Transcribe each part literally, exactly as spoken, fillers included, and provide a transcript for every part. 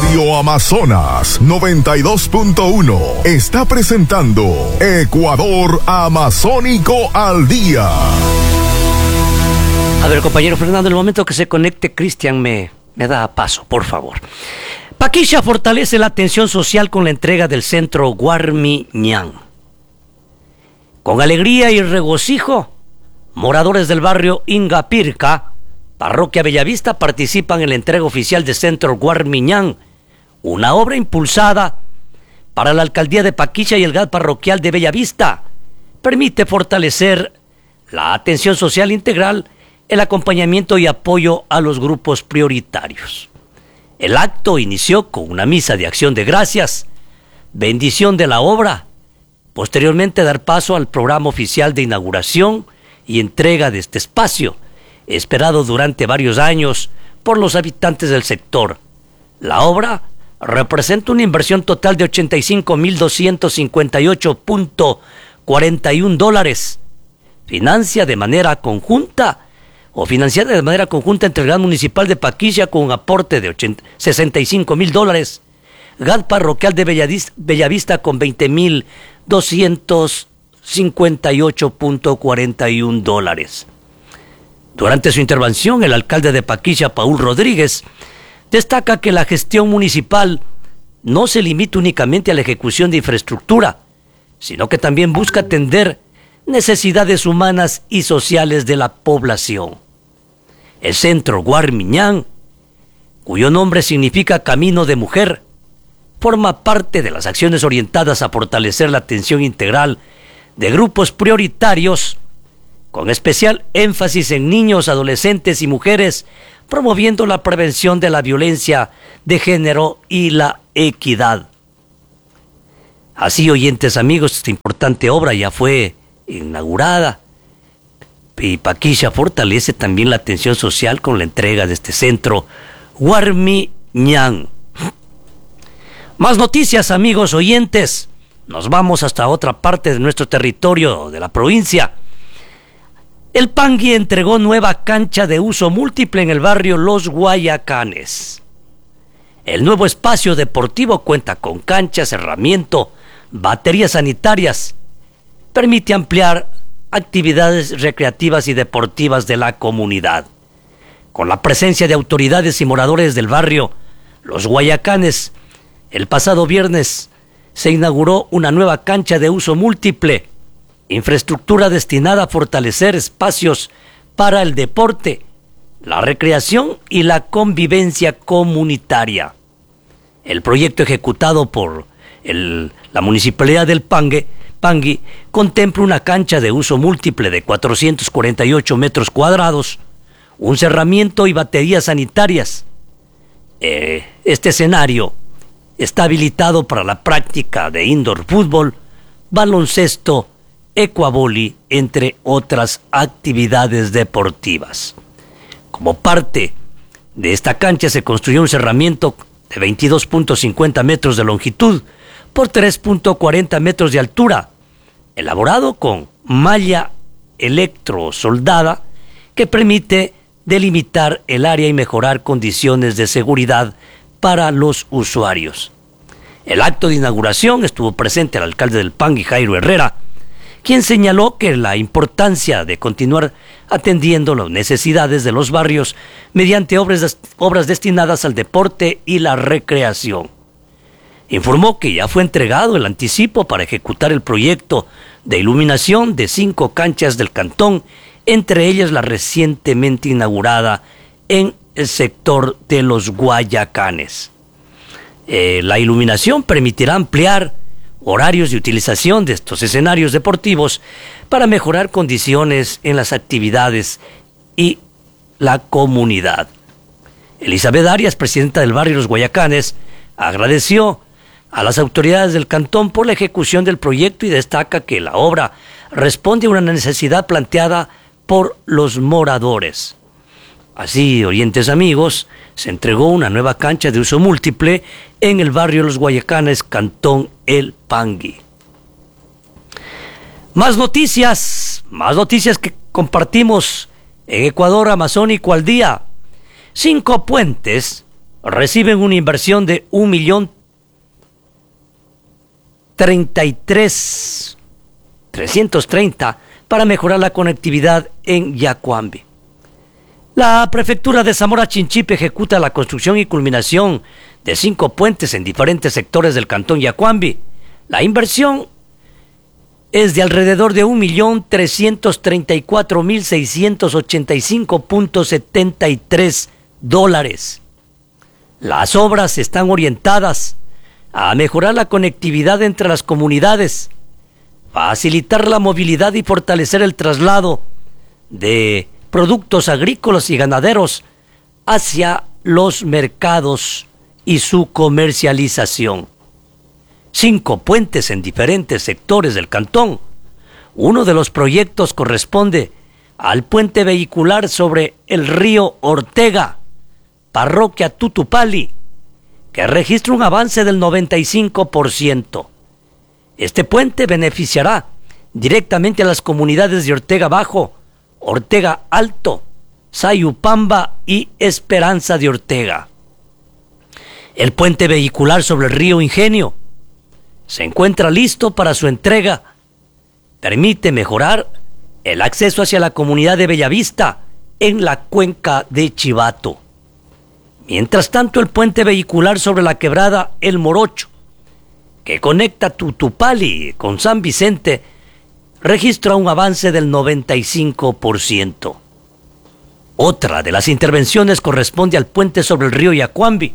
Radio Amazonas noventa y dos punto uno está presentando Ecuador Amazónico al Día. A ver, compañero Fernando, en el momento que se conecte, Cristian me, me da paso, por favor. Paquilla fortalece la atención social con la entrega del centro Guarmiñán. Con alegría y regocijo, moradores del barrio Ingapirca, Parroquia Bellavista, participan en la entrega oficial del centro Guarmiñán, una obra impulsada para la alcaldía de Paquilla y el G A D parroquial de Bellavista. Permite fortalecer la atención social integral, el acompañamiento y apoyo a los grupos prioritarios. El acto inició con una misa de acción de gracias, bendición de la obra, posteriormente dar paso al programa oficial de inauguración y entrega de este espacio, esperado durante varios años por los habitantes del sector. La obra representa una inversión total de ochenta y cinco mil doscientos cincuenta y ocho punto cuarenta y uno dólares. Financia de manera conjunta o financiada de manera conjunta entre el G A D municipal de Paquilla con un aporte de sesenta y cinco mil dólares, G A D parroquial de Bellavista, Bellavista con veinte mil doscientos cincuenta y ocho punto cuarenta y uno dólares. Durante su intervención, el alcalde de Paquilla, Paul Rodríguez, destaca que la gestión municipal no se limita únicamente a la ejecución de infraestructura, sino que también busca atender necesidades humanas y sociales de la población. El centro Guarmiñán, cuyo nombre significa Camino de Mujer, forma parte de las acciones orientadas a fortalecer la atención integral de grupos prioritarios, con especial énfasis en niños, adolescentes y mujeres, promoviendo la prevención de la violencia de género y la equidad. Así, oyentes amigos, esta importante obra ya fue inaugurada y Paquilla fortalece también la atención social con la entrega de este centro Guarmiñán. Más noticias, amigos oyentes. Nos vamos hasta otra parte de nuestro territorio, de la provincia. El Pangui entregó nueva cancha de uso múltiple en el barrio Los Guayacanes. El nuevo espacio deportivo cuenta con canchas, herramientas, baterías sanitarias. Permite ampliar actividades recreativas y deportivas de la comunidad. Con la presencia de autoridades y moradores del barrio Los Guayacanes, el pasado viernes se inauguró una nueva cancha de uso múltiple, infraestructura destinada a fortalecer espacios para el deporte, la recreación y la convivencia comunitaria. El proyecto ejecutado por el, la Municipalidad del Pangue, Pangui contempla una cancha de uso múltiple de cuatrocientos cuarenta y ocho metros cuadrados, un cerramiento y baterías sanitarias. Eh, este escenario está habilitado para la práctica de indoor fútbol, baloncesto, ecuavoli, entre otras actividades deportivas. Como parte de esta cancha se construyó un cerramiento de veintidós punto cincuenta metros de longitud por tres punto cuarenta metros de altura, elaborado con malla electrosoldada que permite delimitar el área y mejorar condiciones de seguridad para los usuarios. El acto de inauguración estuvo presente el alcalde del Pangui, Jairo Herrera, quien señaló que la importancia de continuar atendiendo las necesidades de los barrios mediante obras, obras destinadas al deporte y la recreación. Informó que ya fue entregado el anticipo para ejecutar el proyecto de iluminación de cinco canchas del cantón, entre ellas la recientemente inaugurada en el sector de los Guayacanes. Eh, la iluminación permitirá ampliar horarios de utilización de estos escenarios deportivos para mejorar condiciones en las actividades y la comunidad. Elizabeth Arias, presidenta del barrio Los Guayacanes, agradeció a las autoridades del cantón por la ejecución del proyecto y destaca que la obra responde a una necesidad planteada por los moradores. Así, oyentes amigos, se entregó una nueva cancha de uso múltiple en el barrio Los Guayacanes, cantón El Pangui. Más noticias, más noticias que compartimos en Ecuador Amazónico al Día. Cinco puentes reciben una inversión de un millón treinta y tres trescientos treinta para mejorar la conectividad en Yacuambi. La prefectura de Zamora Chinchipe ejecuta la construcción y culminación de cinco puentes en diferentes sectores del cantón Yacuambi. La inversión es de alrededor de un millón trescientos treinta y cuatro mil seiscientos ochenta y cinco punto setenta y tres dólares. Las obras están orientadas a mejorar la conectividad entre las comunidades, facilitar la movilidad y fortalecer el traslado de productos agrícolas y ganaderos hacia los mercados y su comercialización. Cinco puentes en diferentes sectores del cantón. Uno de los proyectos corresponde al puente vehicular sobre el río Ortega, parroquia Tutupali, que registra un avance del noventa y cinco por ciento. Este puente beneficiará directamente a las comunidades de Ortega Bajo, Ortega Alto, Sayupamba y Esperanza de Ortega. El puente vehicular sobre el río Ingenio se encuentra listo para su entrega. Permite mejorar el acceso hacia la comunidad de Bellavista en la cuenca de Chivato. Mientras tanto, el puente vehicular sobre la quebrada El Morocho, que conecta Tutupali con San Vicente, registra un avance del noventa y cinco por ciento. Otra de las intervenciones corresponde al puente sobre el río Yacuambi,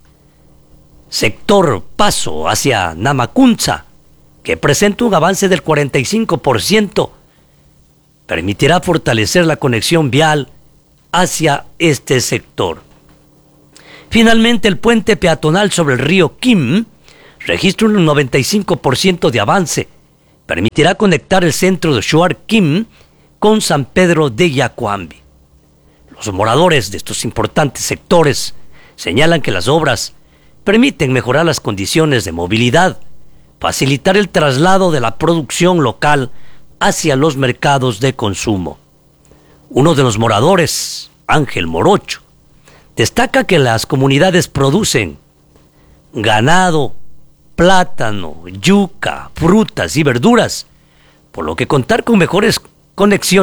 sector Paso hacia Namacunza, que presenta un avance del cuarenta y cinco por ciento. Permitirá fortalecer la conexión vial hacia este sector. Finalmente, el puente peatonal sobre el río Kim registra un noventa y cinco por ciento de avance. Permitirá conectar el centro de Shuar Kim con San Pedro de Yacuambi. Los moradores de estos importantes sectores señalan que las obras permiten mejorar las condiciones de movilidad, facilitar el traslado de la producción local hacia los mercados de consumo. Uno de los moradores, Ángel Morocho, destaca que las comunidades producen ganado, plátano, yuca, frutas y verduras, por lo que contar con mejores conexiones